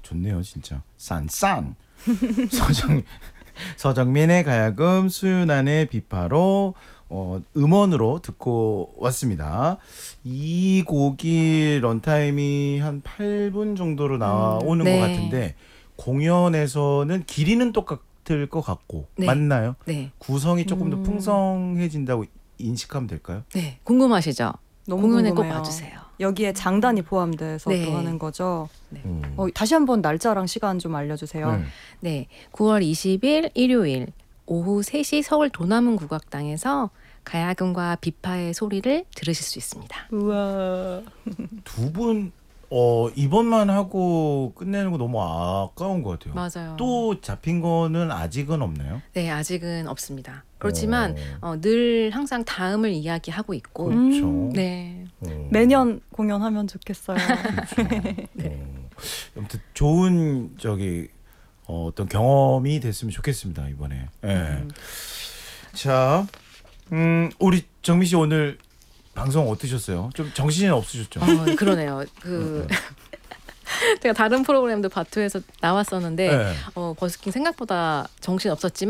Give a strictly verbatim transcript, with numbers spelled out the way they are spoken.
좋네요, 진짜. 싼싼. 서정 서정민의 가야금, 수윤안의 비파로 어, 음원으로 듣고 왔습니다. 이 곡이 런타임이 한 팔 분 정도로 나오는 음, 네. 것 같은데 공연에서는 길이는 똑같을 것 같고 네. 맞나요? 네, 구성이 조금 더 음. 풍성해진다고 인식하면 될까요? 네, 궁금하시죠? 너무 공연에 꼭 궁금해요. 와주세요. 여기에 장단이 포함돼서 네. 또 하는 거죠. 음. 어, 다시 한번 날짜랑 시간 좀 알려주세요. 네. 네, 구월 이십일 일요일 오후 세 시 서울 도남은 국악당에서 가야금과 비파의 소리를 들으실 수 있습니다. 우와. 두 분 어, 이번만 하고 끝내는 거 너무 아까운 것 같아요. 맞아요. 또 잡힌 거는 아직은 없나요? 네, 아직은 없습니다. 그렇지만 어. 어, 늘 항상 다음을 이야기하고 있고, 그렇죠. 음. 네, 어. 매년 공연하면 좋겠어요. 그렇죠. 어. 아무튼 좋은 저기 어, 어떤 경험이 됐으면 좋겠습니다 이번에. 예. 음. 자, 음, 우리 정민 씨 오늘 방송 어떠셨어요? 좀 정신이 없으셨죠? 어, 그러네요. 그 제가 다른 프로그램도 바투에서 나왔었는데 네. 어, 버스킹 생각보다 정신 없었지만.